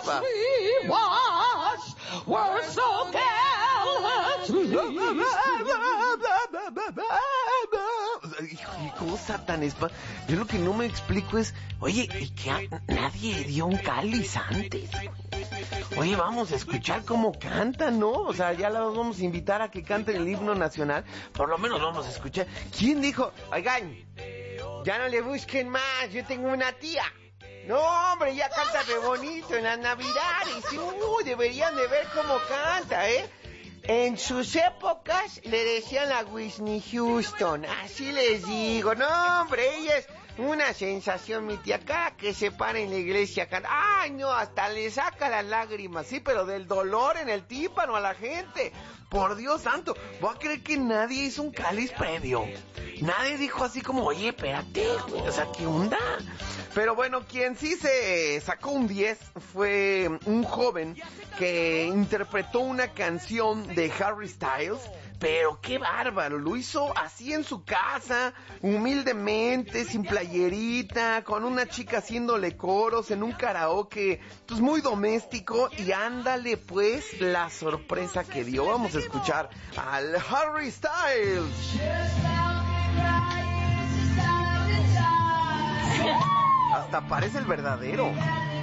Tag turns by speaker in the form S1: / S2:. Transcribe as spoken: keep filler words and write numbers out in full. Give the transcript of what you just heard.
S1: guapa.
S2: We was, were so
S1: Y cosa tan espa... Yo lo que no me explico es, oye, ¿y que a... nadie dio un cáliz antes? Oye, vamos a escuchar cómo cantan, ¿no? O sea, ya las vamos a invitar a que canten el himno nacional. Por lo menos vamos a escuchar. ¿Quién dijo? Oigan, ya no le busquen más, yo tengo una tía. No, hombre, ya canta re bonito en las navidades. Uy, deberían de ver cómo canta, ¿eh? En sus épocas le decían a Whitney Houston, así les digo. No, hombre, ella es una sensación, mi tía, acá que se para en la iglesia canta. Ay, no, hasta le saca las lágrimas, sí, pero del dolor en el tímpano a la gente. Por Dios santo, ¿voy a creer que nadie hizo un cáliz previo? Nadie dijo así como, oye, espérate, güey, o sea, ¿qué onda? Pero bueno, quien sí se sacó un diez fue un joven que interpretó una canción de Harry Styles. Pero qué bárbaro, lo hizo así en su casa, humildemente, sin playerita, con una chica haciéndole coros en un karaoke, pues muy doméstico, y ándale pues la sorpresa que dio. Vamos a escuchar al Harry Styles. Hasta parece el verdadero.